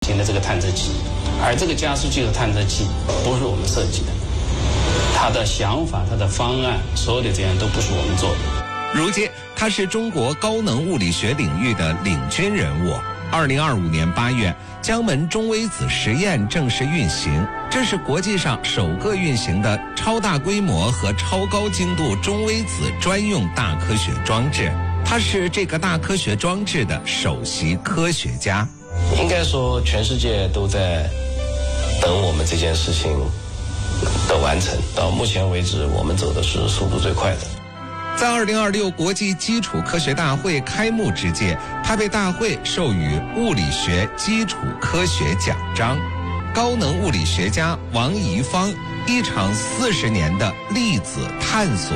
型的这个探测器，而这个加速器和探测器不是我们设计的，它的想法、它的方案，所有的这样都不是我们做的。 如今，他是中国高能物理学领域的领军人物。2025年8月，江门中微子实验正式运行，这是国际上首个运行的超大规模和超高精度中微子专用大科学装置。他是这个大科学装置的首席科学家。 应该说，全世界都在等我们这件事情的完成。到目前为止，我们走的是速度最快的。 在2026国际基础科学大会开幕之届，他被大会授予物理学基础科学奖章。高能物理学家王贻芳一场40年的粒子探索